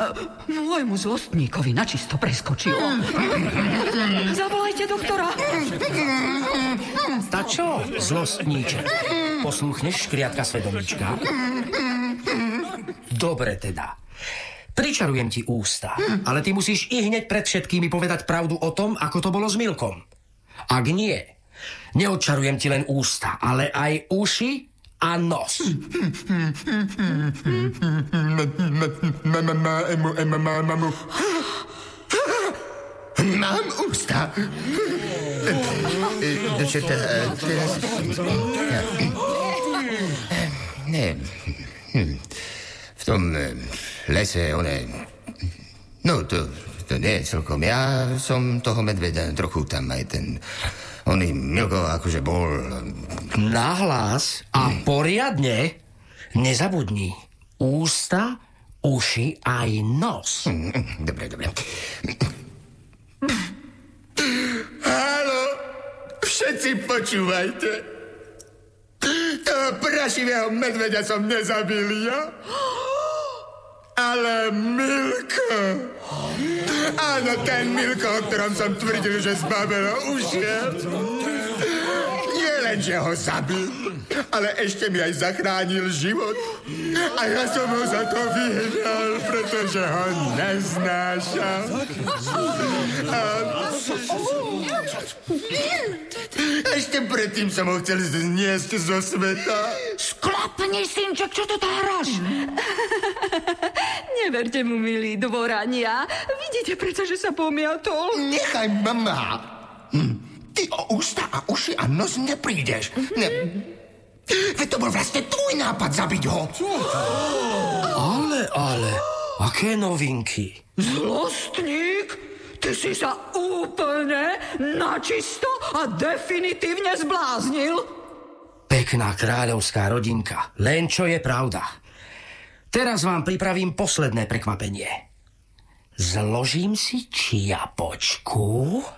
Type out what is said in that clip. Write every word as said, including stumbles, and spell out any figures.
Môjmu zlostníkovi načisto preskočilo. Zavolajte doktora. Ta čo, zlostníček? Posluchneš škriatka svedomíčka? Dobre teda. Pričarujem ti ústa, ale ty musíš i hneď pred všetkými povedať pravdu o tom, ako to bolo s Milkom. Ak nie, neodčarujem ti len ústa, ale aj uši a nos. Mám ústa. Doče, teraz... Ne, v tom lese, one... No, to, to nie celkom. Ja som toho medveda trochu tam aj ten... Oný Milko akože bol... Nahlas a poriadne nezabudni. Ústa, uši aj nos. Dobre, dobre. Haló, všetci počúvajte. Toho prašivého medveďa som nezabil ja, ale Milko. Áno, ten Milko, o ktorom som tvrdil, že z Babela ušiel. Nie len, že ho zabil, ale ešte mi aj zachránil život. A ja som ho za to vyhnal, pretože ho neznášam. A... Ešte predtým som ho chcel zniesť zo sveta. Sklapni, synček, čo to táraš? Neverte mu, milí dvorania. Vidíte predsa, že sa pomiatol. Nechaj, mama. Hm. Ty o ústa a uši a nos neprídeš. Ne. Veď to bol vlastne tvoj nápad zabiť ho. Ale, ale, aké novinky. Zlostník? Ty si sa úplne načisto a definitívne zbláznil. Pekná kráľovská rodinka. Len čo je pravda. Teraz vám pripravím posledné prekvapenie. Zložím si čiapočku...